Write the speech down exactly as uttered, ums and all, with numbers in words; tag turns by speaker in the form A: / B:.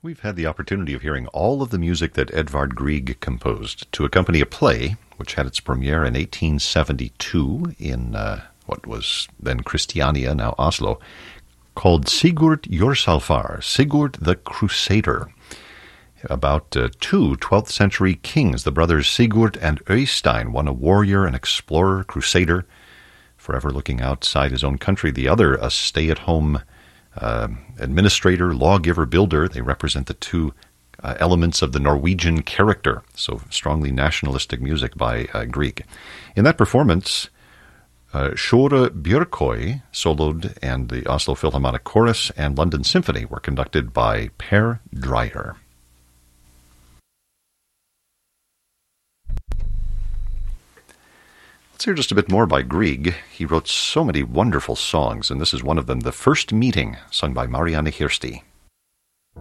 A: We've had the opportunity of hearing all of the music that Edvard Grieg composed to accompany a play which had its premiere in eighteen seventy-two in uh, what was then Christiania, now Oslo, called Sigurd Jorsalfar, Sigurd the Crusader, about uh, two twelfth century kings. The brothers Sigurd and Øystein, one a warrior, an explorer, crusader, forever looking outside his own country, the other a stay-at-home Uh, administrator, lawgiver, builder. They represent the two uh, elements of the Norwegian character. So strongly nationalistic music by uh, Grieg. In that performance, uh, Sjore Bjørkøy soloed, and the Oslo Philharmonic Chorus and London Symphony were conducted by Per Dreyer. Let's hear just a bit more by Grieg. He wrote so many wonderful songs, and this is one of them, The First Meeting, sung by Marianne Hirsti.